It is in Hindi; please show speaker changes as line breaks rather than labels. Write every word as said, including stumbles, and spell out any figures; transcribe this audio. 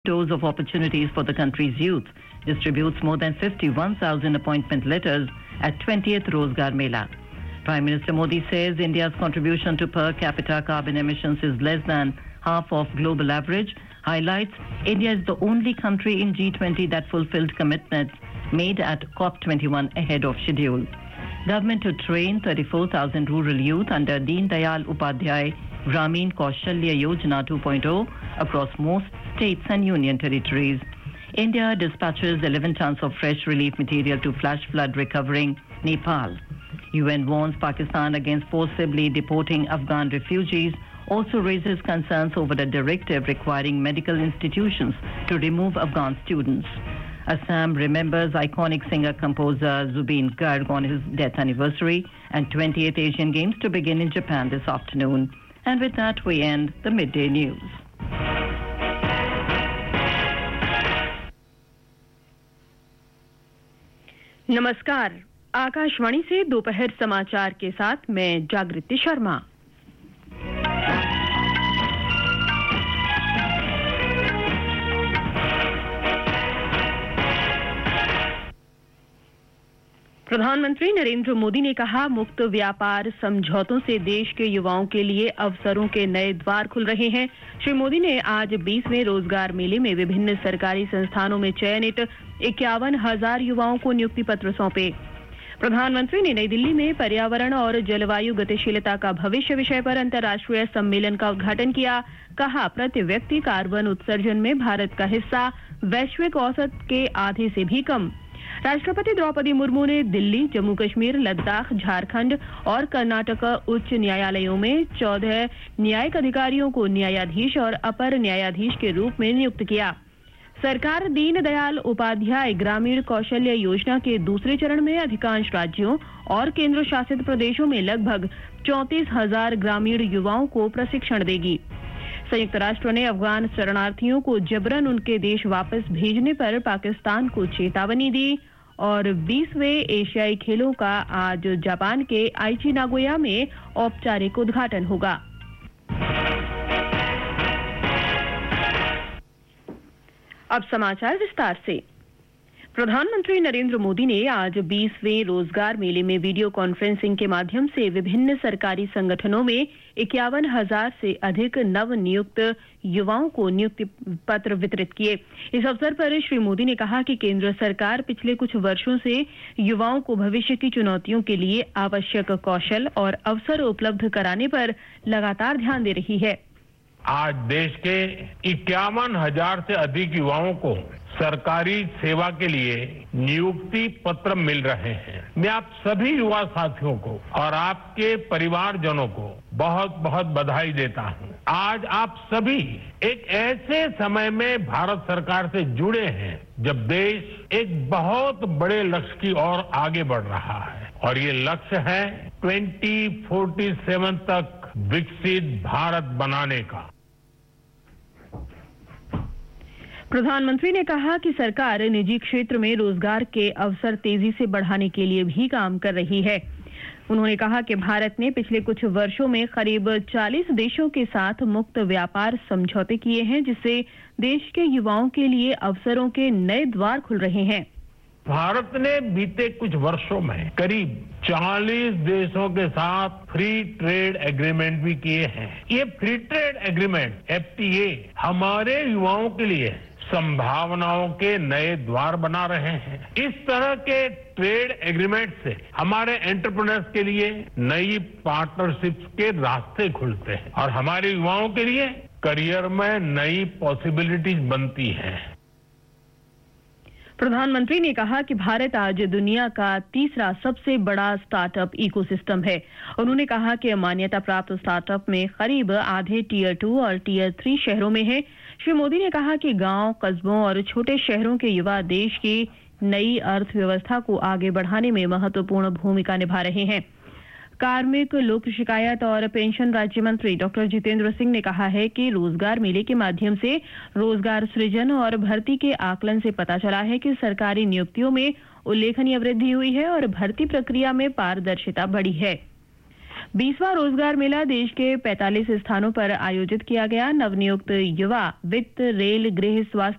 Doors of opportunities for the country's youth, distributes more than fifty-one thousand appointment letters at twentieth Rozgar Mela. Prime Minister Modi says India's contribution to per capita carbon emissions is less than half of global average, highlights India is the only country in G twenty that fulfilled commitments made at COP twenty-one ahead of schedule. Government to train thirty-four thousand rural youth under Deen Dayal Upadhyay Gramin Kaushalya Yojana two point oh across most states and union territories. India dispatches eleven tons of fresh relief material to flash flood recovering Nepal. U N warns Pakistan against forcibly deporting Afghan refugees, also raises concerns over the directive requiring medical institutions to remove Afghan students. Assam remembers iconic singer-composer Zubeen Garg on his death anniversary, and twentieth Asian Games to begin in Japan this afternoon. And with that, we end the midday news.
नमस्कार, आकाशवाणी से दोपहर समाचार के साथ मैं जागृति शर्मा। प्रधानमंत्री नरेंद्र मोदी ने कहा, मुक्त व्यापार समझौतों से देश के युवाओं के लिए अवसरों के नए द्वार खुल रहे हैं। श्री मोदी ने आज बीसवें रोजगार मेले में विभिन्न सरकारी संस्थानों में चयनित इक्यावन हजार युवाओं को नियुक्ति पत्र सौंपे। प्रधानमंत्री ने नई दिल्ली में पर्यावरण और जलवायु गतिशीलता का भविष्य विषय पर अंतर्राष्ट्रीय सम्मेलन का उद्घाटन किया। कहा, प्रति व्यक्ति कार्बन उत्सर्जन में भारत का हिस्सा वैश्विक औसत के आधे से भी कम। राष्ट्रपति द्रौपदी मुर्मू ने दिल्ली, जम्मू कश्मीर, लद्दाख, झारखंड और कर्नाटक उच्च न्यायालयों में चौदह न्यायिक अधिकारियों को न्यायाधीश और अपर न्यायाधीश के रूप में नियुक्त किया। सरकार दीन दयाल उपाध्याय ग्रामीण कौशल्य योजना के दूसरे चरण में अधिकांश राज्यों और केंद्र शासित प्रदेशों में लगभग चौंतीस हजार ग्रामीण युवाओं को प्रशिक्षण देगी। संयुक्त राष्ट्र ने अफगान शरणार्थियों को जबरन उनके देश वापस भेजने पर पाकिस्तान को चेतावनी दी। और बीसवें एशियाई खेलों का आज जापान के आईची नागोया में औपचारिक उद्घाटन होगा। अब समाचार विस्तार से। प्रधानमंत्री नरेंद्र मोदी ने आज बीसवें रोजगार मेले में वीडियो कॉन्फ्रेंसिंग के माध्यम से विभिन्न सरकारी संगठनों में इक्यावन हजार से अधिक नव नियुक्त युवाओं को नियुक्ति पत्र वितरित किए। इस अवसर पर श्री मोदी ने कहा कि केंद्र सरकार पिछले कुछ वर्षों से युवाओं को भविष्य की चुनौतियों के लिए आवश्यक कौशल और अवसर उपलब्ध कराने पर लगातार ध्यान दे रही है।
आज देश के इक्यावन हजार से अधिक युवाओं को सरकारी सेवा के लिए नियुक्ति पत्र मिल रहे हैं। मैं आप सभी युवा साथियों को और आपके परिवारजनों को बहुत बहुत बधाई देता हूं। आज आप सभी एक ऐसे समय में भारत सरकार से जुड़े हैं जब देश एक बहुत बड़े लक्ष्य की ओर आगे बढ़ रहा है, और ये लक्ष्य है ट्वेंटी फोर्टी सेवन तक विकसित भारत बनाने का।
प्रधानमंत्री ने कहा कि सरकार निजी क्षेत्र में रोजगार के अवसर तेजी से बढ़ाने के लिए भी काम कर रही है। उन्होंने कहा कि भारत ने पिछले कुछ वर्षों में करीब चालीस देशों के साथ मुक्त व्यापार समझौते किए हैं, जिससे देश के युवाओं के लिए अवसरों के नए द्वार खुल रहे हैं।
भारत ने बीते कुछ वर्षों में करीब चालीस देशों के साथ फ्री ट्रेड एग्रीमेंट भी किए हैं। ये free trade agreement F T A हमारे युवाओं के लिए संभावनाओं के नए द्वार बना रहे हैं। इस तरह के ट्रेड एग्रीमेंट से हमारे एंटरप्रेन्योर्स के लिए नई पार्टनरशिप्स के रास्ते खुलते हैं और हमारे युवाओं के लिए करियर में नई पॉसिबिलिटीज बनती हैं।
प्रधानमंत्री ने कहा कि भारत आज दुनिया का तीसरा सबसे बड़ा स्टार्टअप इकोसिस्टम है। उन्होंने कहा कि मान्यता प्राप्त स्टार्टअप में करीब आधे टीयर टू और टीयर थ्री शहरों में है। श्री मोदी ने कहा कि गांव, कस्बों और छोटे शहरों के युवा देश की नई अर्थव्यवस्था को आगे बढ़ाने में महत्वपूर्ण भूमिका निभा रहे हैं। कार्मिक, लोक शिकायत और पेंशन राज्य मंत्री डॉक्टर जितेंद्र सिंह ने कहा है कि रोजगार मेले के माध्यम से रोजगार सृजन और भर्ती के आकलन से पता चला है कि सरकारी नियुक्तियों में उल्लेखनीय वृद्धि हुई है और भर्ती प्रक्रिया में पारदर्शिता बढ़ी है। बीसवां रोजगार मेला देश के पैंतालीस स्थानों पर आयोजित किया गया। नवनियुक्त युवा वित्त, रेल, गृह, स्वास्थ्य